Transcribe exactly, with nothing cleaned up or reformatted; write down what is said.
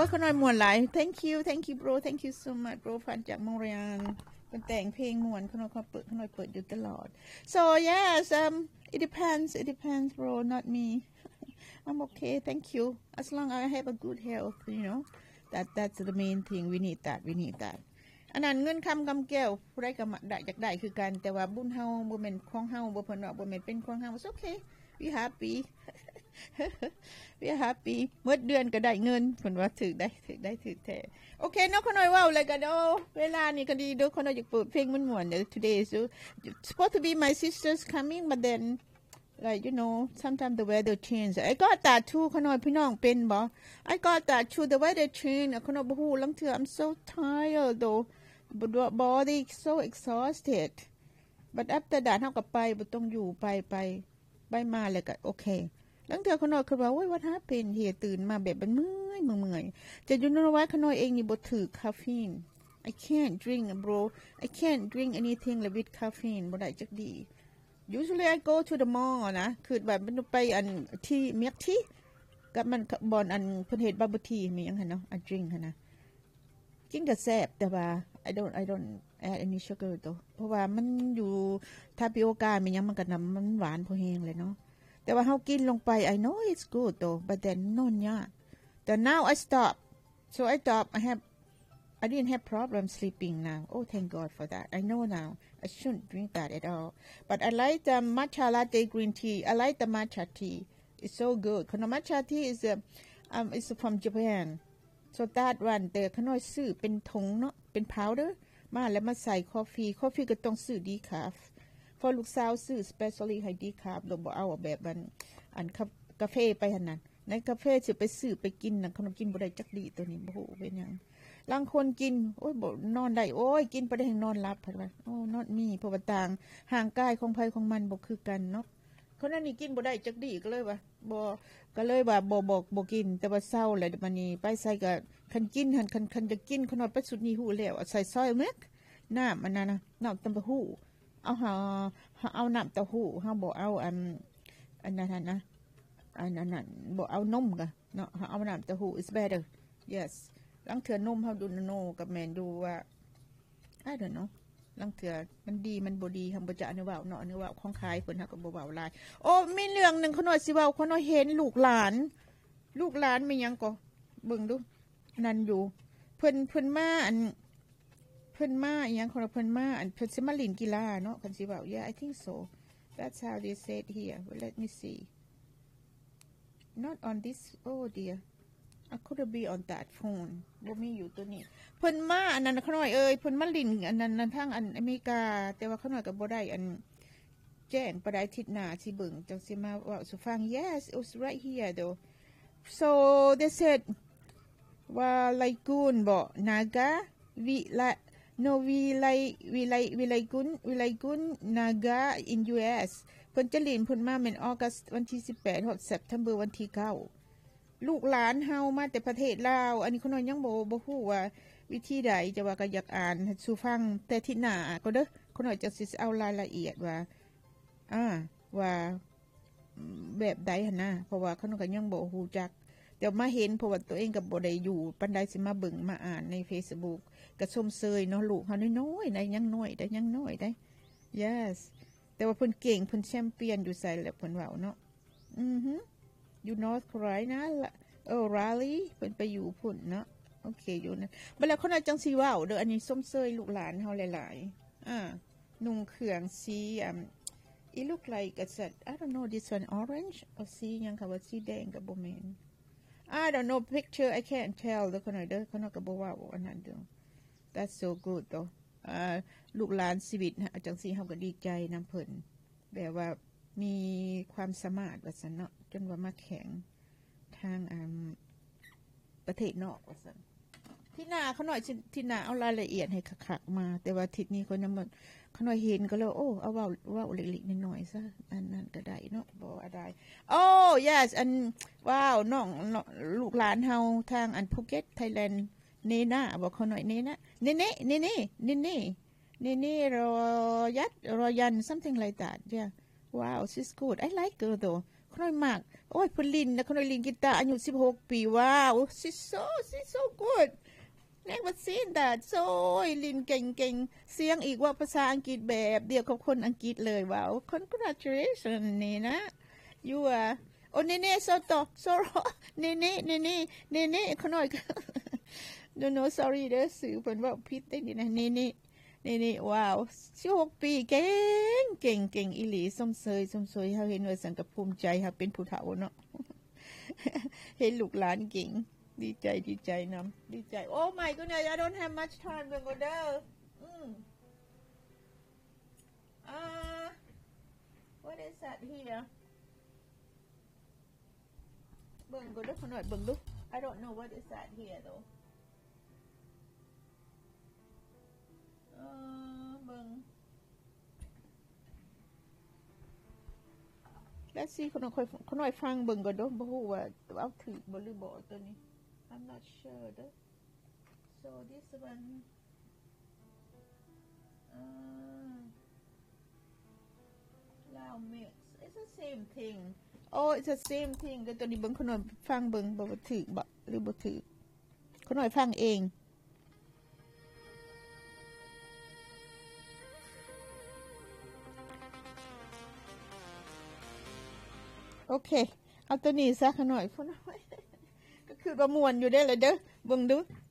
ยเขาหน่อยม่วนหลาย thank you thank you bro thank you so much bro พันจากมอนรีอัลเป็นแต่งเพลงม่วนเขาหน่อยเขาเปิดเขาหน่อยเปิดอยู่ตลอด so yes um it depends it depends bro not me I'm okay thank you as long as I have a good health you know that that's the main thing we need that we need that อันนั้นเงินคำกำแก้วผู้ใดก็ได้อยากได้คือกันแต่ว่าบุญเฮาบ่แม่นของเฮาบ่เพิ่นว่าบ่แม่นเป็นของเฮา it's okay we happy we happy เมื่อเดือนก็ได้เงินเพิ่นว่าถึกได้ถึกได้ถึกแท้โอเคเนาะคนน้อยเว้าเลยก็โดเวลานี่ก็ดีเด้อคนน้อยอยากเปิดเพลงม่วนๆเด้อ today so supposed to be my sisters coming but then like you know sometimes the weather change I got that too คนน้อยพี่น้องเป็นบ่ I got that too the weather change คนน้อยบ่ฮู้ลังเทื่อ I'm so tired though body so exhausted but after that เฮาก็ไปบ่ต้องอยู่ไปไปไปมาแล้วก็โอเคลังเทื่อคนน้อยคิดว่าโอ้ย what happened เฮียตื่นมาแบบมันเมื่อยเมื่อยจะอยู่นว่าคนน้อยเองนี่บ่ถือคาเฟอีน I can't drink bro I can't drink anything with caffeine บ่ได้จักดี usually I go to the mall นะคือแบบมันไปอันที่เมียกที่กับมันบอนอันเพิ่นเฮ็ดบับเบิ้ลทีมีหยังหั่นเนาะ I drink หั่นนะกินก็แซ่บแต่ว่า I don't I don't add any sugar ตัวเพราะว่ามันอยู่ทาปิโอกามีหยังมันก็น้ำมันหวานพอแห้งเลยเนาะแต่ว่าเฮากินลงไป I know it's good though but then นอนยากแต่ now I stop so I stop I have I didn't have problem sleeping now oh thank God for that I know now I shouldn't drink that at all but I like the matcha latte green tea I like the matcha tea it's so good ขนม matcha tea is a, um is from Japan so that one แต่ขน้อยซื้อเป็นถุงเนาะเป็น powder มาแล้วมาใส่ coffee coffee ก็ต้องซื้อ decafพอลูกสาวซื้อ specially ให้ decaf เราบ่เอาแบบมันอันกาแฟไปหั่นน่ะในกาแฟสิไปซื้อไปกินน่ะขนมกินบ่ได้จักดีตัวนี้บ่ฮู้เป็นหยังบางคนกินโอ้ยบ่นอนได้โอ้ยกินบ่ได้ให้นอนหลับเพิ่นว่าโอ้ not me เพราะว่าต่างห่างกายของไผของมันบ่คือกันเนาะคนนั้นนี่กินบ่ได้จักดีก็เลยว่าบ่ก็เลยว่าบ่บ่บ่กินแต่ว่าเช้าแล้วบัดนี้ไปใส่ก็คันกินหั่นคันคันจะกินขนมไปสุดนี้ฮู้แล้วใส่ซอยมึกน้ำอันนั้นน่ะน้ำตำบะฮู้เอาหาเอาน้ำเต้าหู้เฮาบ่เอาอันอันนั้นนะอันนั้นบ่เอานมก็เนาะเอาน้ำเต้าหู้ is better yes ลังเถื่อนมเฮาดูโนกับแม่นดูว่า I don't know ลังเถื่อมันดีมันบ่ดีเฮาบ่จะอนุเว้าเนาะอนุเว้าของขายเพิ่นเฮาก็บ่เว้าหลายโอ้มีเรื่องนึงขน้อยสิเว้าขน้อยเห็นลูกหลานลูกหลานมีหยังก็เบิ่งดูนั่นอยู่เพิ่นเพิ่นมาอันเพิ่นมาอีหยังคนเพิ่นมาอันเพิ่นสิมาเล่นกีฬาเนาะคันสิเว้า yeah I think so that's how they say it here well, let me see not on this oh dear I could be on that phone บ่มีอยู่ตัวนี้เพิ่นมาอันนั้นขน้อยเอ้ยเพิ่นมาเล่นอันนั้นทางอันอเมริกาแต่ว่าขน้อยก็บ่ได้อันแจ้งบ่ได้ทิศหน้าสิเบิ่งจังสิมาเว้าสู่ฟัง yes it was right here though so they said ว่าไลกุนบ่นากาวิละNo, we like we like we like gun we like gun Naga in ยู เอส เพิ่นจะเล่นเพิ่นมาแม่นออกัสวันที่สิบแปดฮอด September วันที่เก้าลูกหลานเฮามาแต่ประเทศลาวอันนี้คนน้อยยังบ่บ่ฮู้ว่าวิธีใดจะว่าก็อยากอ่านให้สู่ฟังแต่ที่หน้าก็เด้อคนน้อยจะสิเอารายละเอียดว่าอ่าว่าแบบใดหั่นนะเพราะว่าคนน้อยก็ยังบ่ฮู้จักเดี๋ยวมาเห็นเพราะว่าตัวเองก็บ่ได้อยู่ปานใดสิมาเบิ่งมาอ่านใน Facebookก็ชมเชยเนาะลูกเฮาน้อยๆได้ยังน้อยได้ยังน้อยได้ yes แต่ว่าเพิ่นเก่งเพิ่นแชมเปี้ยนอยู่ไสแล้วเพิ่นเว้าเนาะอือฮึอยู่ North Carolina เออ Raleigh เพิ่นไปอยู่พุ่นเนาะโอเคอยู่นะบัดแล้วคนน่ะจังสิเว้าเด้ออันนี้ชมเชยลูกหลานเฮาหลายๆอ่านุ่งเครื่องสีอ่า it look like it's a, I don't know this one orange or สีหยังค่ะว่าสีแดงก็บ่แม่นI don't know picture I can't tell เด้อคนน่ะเด้อคนน่ะก็บ่เว้าอันนั้นเด้อThat's so good though อ่าลูกหลานชีวิตฮะจังซี่เฮาก็ดีใจนำเพิ่นแบบว่ามีความสามารถว่าซั่นเนาะจนว่ามาแข่งทางอ่าประเทศนอกว่าซั่นที่หน้าเขาหน่อยที่หน้าเอารายละเอียดให้คักๆมาแต่ว่าทิศนี้เขานำเขาหน่อยเห็นก็แล้วโอ้เอาเว้าเว้าเล็กๆน้อยๆซะอันนั้นก็ได้เนาะบ่อะไรโอ้ yes อันว้าวน้องลูกหลานเฮาทางอันภูเก็ตไทยแลนด์เนน่าบอกเขาหน่อยเนน่าเนเน่เนเน่เนเน่เนเน่รอยัดรอยัน something like that yeah wow she's good I like her though ขน้อยมากโอ้ยเพิ่นลินนะขน้อยลินกีตาร์อายุสิบหกปีว้าว she's so she's so good never seen that so ลินเก่งๆเสียงอีกว่าภาษาอังกฤษแบบเดียวกับคนอังกฤษเลยว้าว congratulations นี่นะ you are โอ้เน่ๆ so ต่อ so เน่ๆเน่ๆเน่ๆขน้อย no no sorry เด้อสื่อเพิ่นว่าผิดได้นี่นะเน่ๆนี่นี่ว้าวสิบหกปีเก่งเก่งเก่งอีหลีสมเสยสมสวยเฮาเห็นว่าสังกับภูมิใจเฮาเป็นผู้เฒ่าเนาะ เห็นลูกหลานเก่งดีใจดีใจนำดีใจโอ้ my goodness I don't have much time เบิ่งก็เด้ออืมอ่า what is that here เบิ่งก็เด้อขอหน่อยเบิ่งดู I don't know what is that here thoughเออเบิ่ง Let's see ขอหน่อยขอหน่อยฟังเบิ่งก็เด้อบ่ฮู้ว่าเอาถูกบ่หรือบ่ตัวนี้ I'm not sure เด้อ so this one uh Lao mix it's the same thing oh it's the same thing แต่ตัวนี้เบิ่งขอหน่อยฟังเบิ่งบ่ว่าถูกบ่หรือบ่ถูกขอหน่อยฟังเองโอเคเอาตัวนี้ซะขอหน่อยขอหน่อยก็คือประมวลอยู่ได้เลยเด้อเบิ่งดู